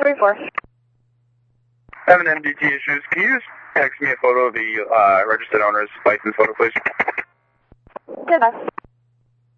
44. Having MDT issues. Can you just text me a photo of the registered owner's license photo, please? Goodbye.